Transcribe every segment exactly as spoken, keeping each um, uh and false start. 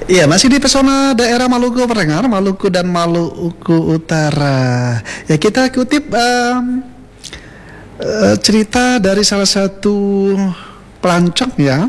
Iya, masih di pesona daerah Maluku pendengar, Maluku dan Maluku Utara. Ya, kita kutip um, uh, cerita dari salah satu pelancong ya.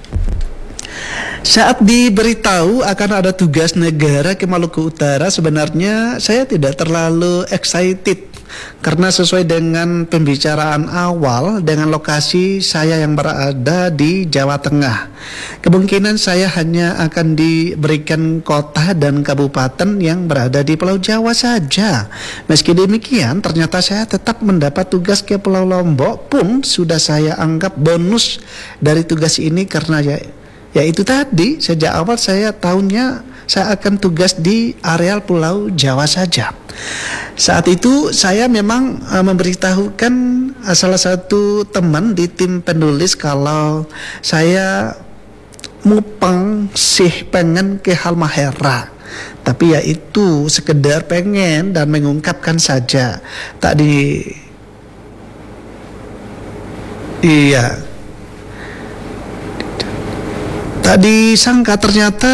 Saat diberitahu akan ada tugas negara ke Maluku Utara, sebenarnya saya tidak terlalu excited karena sesuai dengan pembicaraan awal dengan lokasi saya yang berada di Jawa Tengah. Kemungkinan saya hanya akan diberikan kota dan kabupaten yang berada di Pulau Jawa saja. Meski demikian, ternyata saya tetap mendapat tugas ke Pulau Lombok pun sudah saya anggap bonus dari tugas ini karena ya Ya itu tadi, sejak awal saya tahunya saya akan tugas di areal Pulau Jawa saja. Saat itu saya memang uh, memberitahukan uh, salah satu teman di tim penulis kalau saya mupeng sih pengen ke Halmahera. Tapi ya itu sekedar pengen dan mengungkapkan saja. Tak di Iya Tak disangka ternyata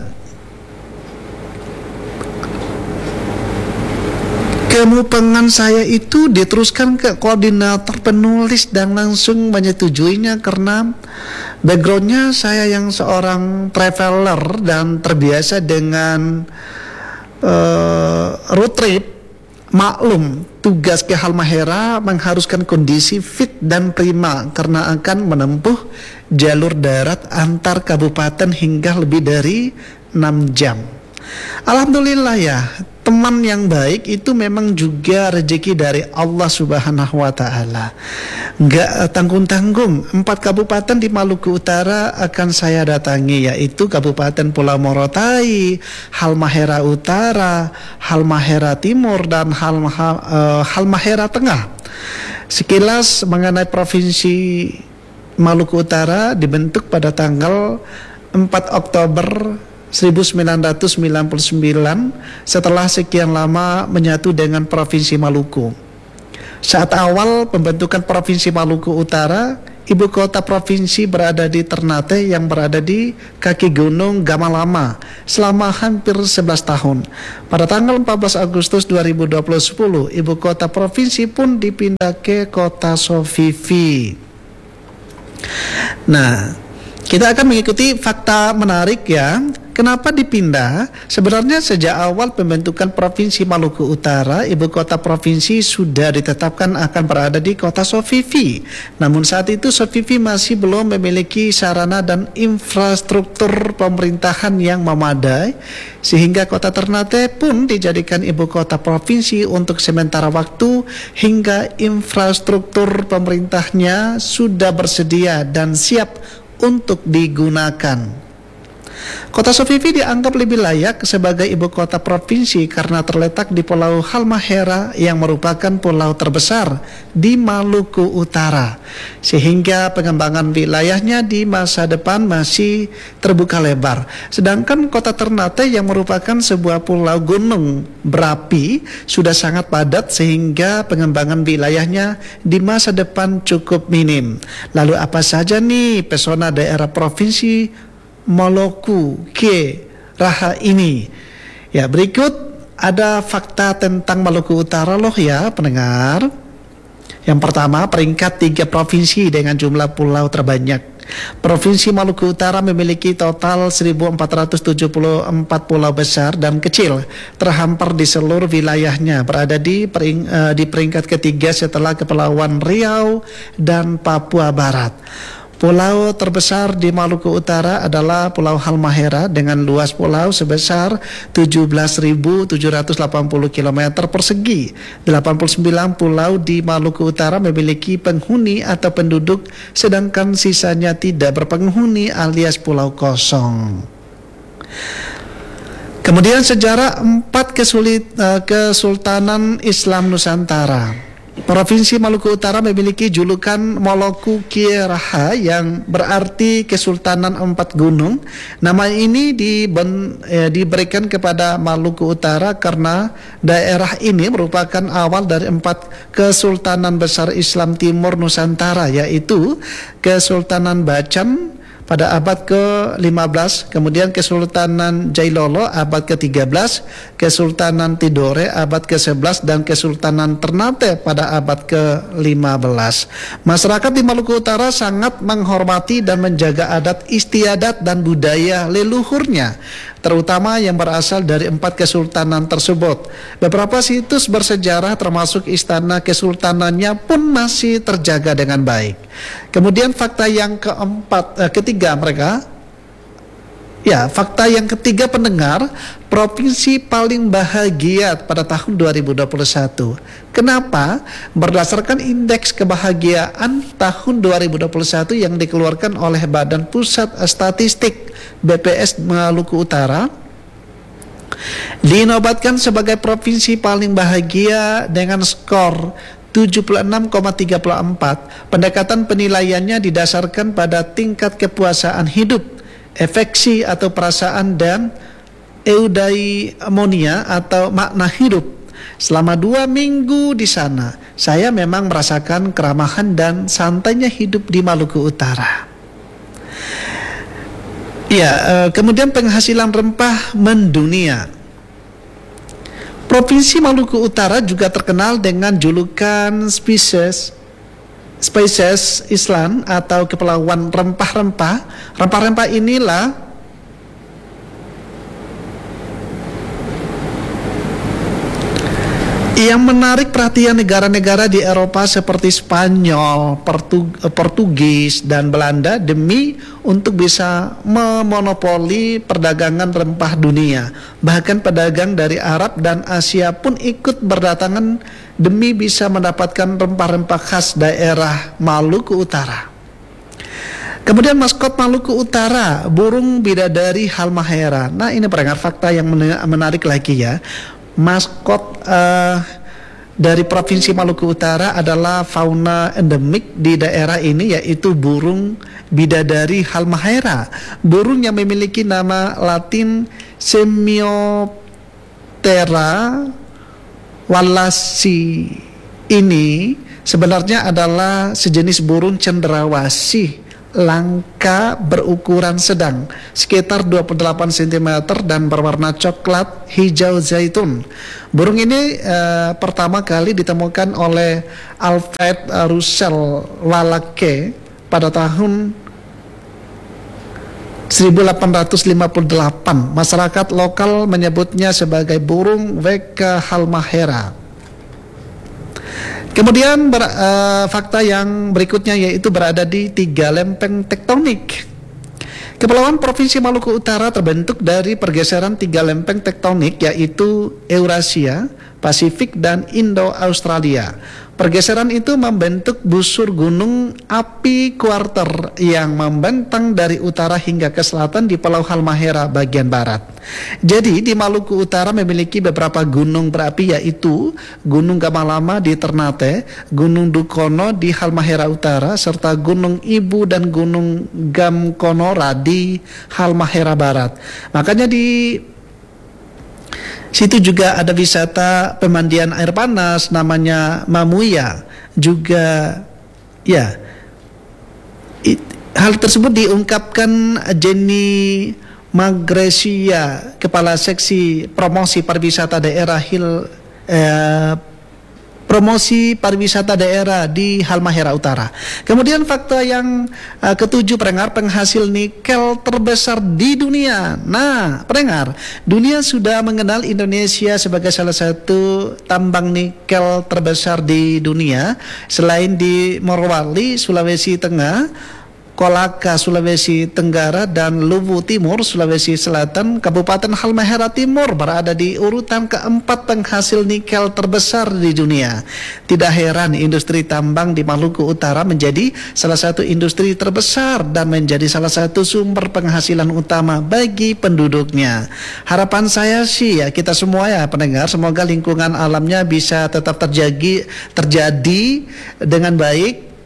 kemupengan saya itu diteruskan ke koordinator penulis dan langsung menyetujuinya karena backgroundnya saya yang seorang traveler dan terbiasa dengan uh, road trip. Maklum, tugas ke Halmahera mengharuskan kondisi fit dan prima karena akan menempuh jalur darat antar kabupaten hingga lebih dari enam jam. Alhamdulillah ya, teman yang baik itu memang juga rezeki dari Allah Subhanahu wa Ta'ala. Enggak tanggung-tanggung, empat kabupaten di Maluku Utara akan saya datangi, yaitu Kabupaten Pulau Morotai, Halmahera Utara, Halmahera Timur, dan Halma, uh, Halmahera Tengah. Sekilas mengenai Provinsi Maluku Utara dibentuk pada tanggal empat Oktober seribu sembilan ratus sembilan puluh sembilan setelah sekian lama menyatu dengan Provinsi Maluku. Saat awal pembentukan Provinsi Maluku Utara, ibu kota provinsi berada di Ternate yang berada di kaki gunung Gamalama selama hampir sebelas tahun. Pada tanggal empat belas Agustus dua ribu dua puluh, ibu kota provinsi pun dipindah ke kota Sofifi. Nah, kita akan mengikuti fakta menarik ya. Kenapa dipindah? Sebenarnya sejak awal pembentukan Provinsi Maluku Utara, ibu kota provinsi sudah ditetapkan akan berada di kota Sofifi. Namun saat itu Sofifi masih belum memiliki sarana dan infrastruktur pemerintahan yang memadai, sehingga kota Ternate pun dijadikan ibu kota provinsi untuk sementara waktu hingga infrastruktur pemerintahnya sudah bersedia dan siap untuk digunakan. Kota Sofifi dianggap lebih layak sebagai ibu kota provinsi karena terletak di Pulau Halmahera yang merupakan pulau terbesar di Maluku Utara, sehingga pengembangan wilayahnya di masa depan masih terbuka lebar. Sedangkan kota Ternate yang merupakan sebuah pulau gunung berapi sudah sangat padat sehingga pengembangan wilayahnya di masa depan cukup minim. Lalu apa saja nih pesona daerah provinsi Maluku ke Raha ini? Ya, berikut ada fakta tentang Maluku Utara loh ya pendengar. Yang pertama, peringkat tiga provinsi dengan jumlah pulau terbanyak. Provinsi Maluku Utara memiliki total seribu empat ratus tujuh puluh empat pulau besar dan kecil terhampar di seluruh wilayahnya, berada di, pering, uh, di peringkat ketiga setelah Kepulauan Riau dan Papua Barat. Pulau terbesar di Maluku Utara adalah Pulau Halmahera dengan luas pulau sebesar tujuh belas ribu tujuh ratus delapan puluh kilometer persegi. delapan puluh sembilan pulau di Maluku Utara memiliki penghuni atau penduduk, sedangkan sisanya tidak berpenghuni alias pulau kosong. Kemudian sejarah empat kesulit, uh, Kesultanan Islam Nusantara. Provinsi Maluku Utara memiliki julukan Moloku Kieraha yang berarti Kesultanan Empat Gunung. Nama ini diben, eh, diberikan kepada Maluku Utara karena daerah ini merupakan awal dari empat Kesultanan Besar Islam Timur Nusantara, yaitu Kesultanan Bacan, pada abad ke lima belas, kemudian Kesultanan Jailolo abad ke tiga belas, Kesultanan Tidore abad ke sebelas, dan Kesultanan Ternate pada abad ke lima belas. Masyarakat di Maluku Utara sangat menghormati dan menjaga adat istiadat dan budaya leluhurnya, terutama yang berasal dari empat kesultanan tersebut. Beberapa situs bersejarah termasuk istana kesultanannya pun masih terjaga dengan baik. Kemudian fakta yang keempat, eh, ketiga mereka, ya fakta yang ketiga pendengar, provinsi paling bahagia pada tahun dua ribu dua puluh satu. Kenapa? Berdasarkan indeks kebahagiaan tahun dua ribu dua puluh satu yang dikeluarkan oleh Badan Pusat Statistik B P S Maluku Utara, dinobatkan sebagai provinsi paling bahagia dengan skor tujuh puluh enam koma tiga empat. Pendekatan penilaiannya didasarkan pada tingkat kepuasaan hidup, efeksi atau perasaan, dan eudaimonia atau makna hidup. Selama dua minggu di sana, saya memang merasakan keramahan dan santainya hidup di Maluku Utara. Ya, eh, kemudian penghasilan rempah mendunia. Provinsi Maluku Utara juga terkenal dengan julukan spesies spesies Islam atau kepulauan rempah-rempah. Rempah-rempah inilah yang menarik perhatian negara-negara di Eropa seperti Spanyol, Portug Portugis, dan Belanda demi untuk bisa memonopoli perdagangan rempah dunia. Bahkan pedagang dari Arab dan Asia pun ikut berdatangan demi bisa mendapatkan rempah-rempah khas daerah Maluku Utara. Kemudian maskot Maluku Utara, burung bidadari halmahera. Nah, ini pendengar fakta yang menarik lagi ya. Maskot uh, dari Provinsi Maluku Utara adalah fauna endemik di daerah ini, yaitu burung bidadari halmahera. Burung yang memiliki nama Latin Semioptera wallacei ini sebenarnya adalah sejenis burung cendrawasih langka berukuran sedang, sekitar dua puluh delapan sentimeter dan berwarna coklat hijau zaitun. Burung ini eh, pertama kali ditemukan oleh Alfred Russel Wallace pada tahun seribu delapan ratus lima puluh delapan. Masyarakat lokal menyebutnya sebagai burung Vega halmahera. Kemudian ber, uh, fakta yang berikutnya yaitu berada di tiga lempeng tektonik. Kepulauan Provinsi Maluku Utara terbentuk dari pergeseran tiga lempeng tektonik, yaitu Eurasia, Pasifik, dan Indo-Australia. Pergeseran itu membentuk busur gunung api kuarter yang membentang dari utara hingga ke selatan di Pulau Halmahera bagian barat. Jadi di Maluku Utara memiliki beberapa gunung berapi, yaitu Gunung Gamalama di Ternate, Gunung Dukono di Halmahera Utara, serta Gunung Ibu dan Gunung Gamkonora di Halmahera Barat. Makanya di situ juga ada wisata pemandian air panas namanya Mamuya. Juga ya, it, hal tersebut diungkapkan Jenny Magresia, Kepala Seksi Promosi Pariwisata Daerah Hil eh, Promosi Pariwisata Daerah di Halmahera Utara. Kemudian fakta yang uh, ketujuh, pendengar, penghasil nikel terbesar di dunia. Nah, pendengar, dunia sudah mengenal Indonesia sebagai salah satu tambang nikel terbesar di dunia. Selain di Morowali, Sulawesi Tengah, Kolaka, Sulawesi Tenggara, dan Luwu Timur, Sulawesi Selatan, Kabupaten Halmahera Timur berada di urutan keempat penghasil nikel terbesar di dunia. Tidak heran industri tambang di Maluku Utara menjadi salah satu industri terbesar dan menjadi salah satu sumber penghasilan utama bagi penduduknya. Harapan saya sih ya, kita semua ya pendengar, semoga lingkungan alamnya bisa tetap terjadi, terjadi dengan baik,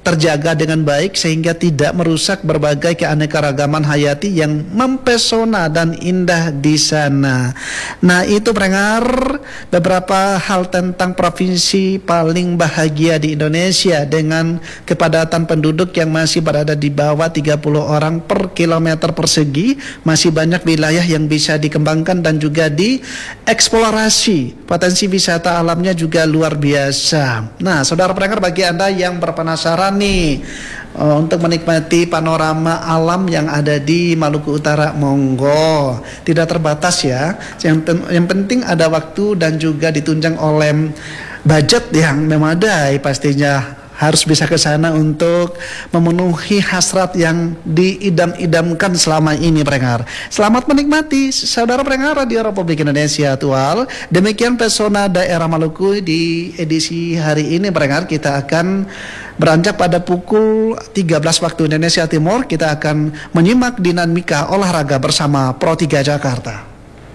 terjaga dengan baik sehingga tidak merusak berbagai keanekaragaman hayati yang mempesona dan indah di sana. Nah, itu pendengar beberapa hal tentang provinsi paling bahagia di Indonesia dengan kepadatan penduduk yang masih berada di bawah tiga puluh orang per kilometer persegi. Masih banyak wilayah yang bisa dikembangkan dan juga dieksplorasi. Potensi wisata alamnya juga luar biasa. Nah, saudara pendengar, bagi Anda yang berpenasaran nih uh, untuk menikmati panorama alam yang ada di Maluku Utara, monggo, tidak terbatas ya. Yang, yang penting ada waktu dan juga ditunjang oleh budget yang memadai pastinya. Harus bisa ke sana untuk memenuhi hasrat yang diidam-idamkan selama ini, pendengar. Selamat menikmati, saudara pendengar Radio Republik Indonesia Tual. Demikian pesona daerah Maluku di edisi hari ini, pendengar. Kita akan beranjak pada pukul tiga belas waktu Indonesia Timur. Kita akan menyimak dinamika olahraga bersama Pro tiga Jakarta.